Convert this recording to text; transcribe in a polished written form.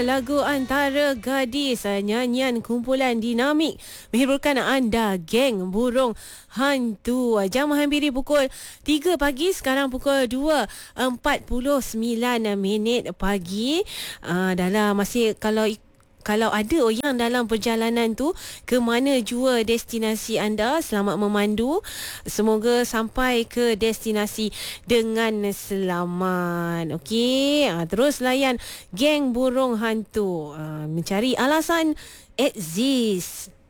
Lagu Antara Gadis, nyanyian kumpulan dinamik menghiburkan anda, geng burung hantu. Jam menghampiri pukul 3 pagi, sekarang pukul 2.49 pagi. Dalam masih kalau ada yang dalam perjalanan tu, ke mana jua destinasi anda, selamat memandu. Semoga sampai ke destinasi dengan selamat. Okey, terus layan geng burung hantu. Mencari alasan exist.